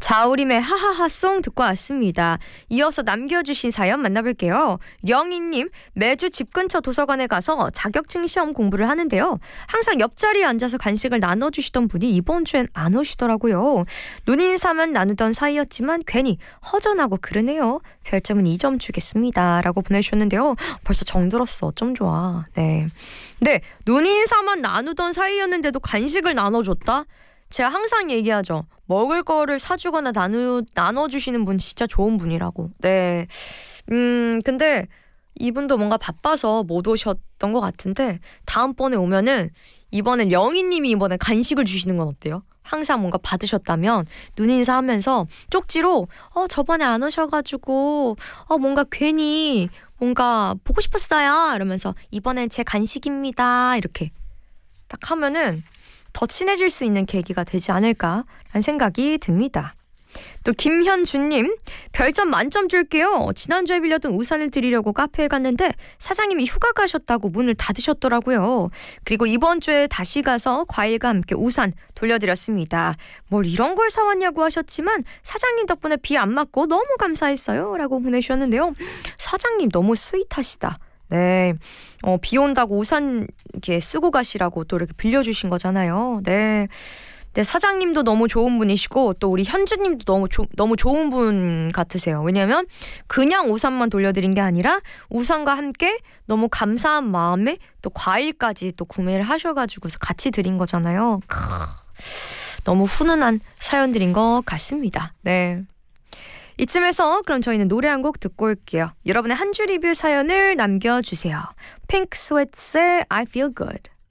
자우림의 하하하송 듣고 왔습니다. 이어서 남겨주신 사연 만나볼게요. 영희님, 매주 집 근처 도서관에 가서 자격증 시험 공부를 하는데요. 항상 옆자리에 앉아서 간식을 나눠주시던 분이 이번 주엔 안 오시더라고요. 눈인사만 나누던 사이였지만 괜히 허전하고 그러네요. 별점은 2점 주겠습니다. 라고 보내주셨는데요. 벌써 정들었어. 어쩜 좋아. 네. 눈인사만 나누던 사이였는데도 간식을 나눠줬다? 제가 항상 얘기하죠. 먹을 거를 사주거나 나눠주시는 분 진짜 좋은 분이라고. 네. 근데 이분도 뭔가 바빠서 못 오셨던 것 같은데 다음번에 오면은 이번엔 영희님이 이번에 간식을 주시는 건 어때요? 항상 뭔가 받으셨다면 눈인사하면서 쪽지로 저번에 안 오셔가지고 뭔가 괜히 뭔가 보고 싶었어요 이러면서 이번엔 제 간식입니다 이렇게 딱 하면은 더 친해질 수 있는 계기가 되지 않을까라는 생각이 듭니다. 또 김현주님, 별점 만점 줄게요. 지난주에 빌려둔 우산을 드리려고 카페에 갔는데 사장님이 휴가 가셨다고 문을 닫으셨더라고요. 그리고 이번 주에 다시 가서 과일과 함께 우산 돌려드렸습니다. 뭘 이런 걸 사왔냐고 하셨지만 사장님 덕분에 비 안 맞고 너무 감사했어요 라고 보내주셨는데요. 사장님 너무 스윗하시다. 네, 비 온다고 우산 이렇게 쓰고 가시라고 또 이렇게 빌려주신 거잖아요. 네. 네, 사장님도 너무 좋은 분이시고 또 우리 현주님도 너무 좋은 분 같으세요. 왜냐하면 그냥 우산만 돌려드린 게 아니라 우산과 함께 너무 감사한 마음에 또 과일까지 또 구매를 하셔가지고서 같이 드린 거잖아요. 너무 훈훈한 사연들인 것 같습니다. 네. 이쯤에서 그럼 저희는 노래 한 곡 듣고 올게요. 여러분의 한 주 리뷰 사연을 남겨주세요. 핑크 스웨트의 I Feel Good.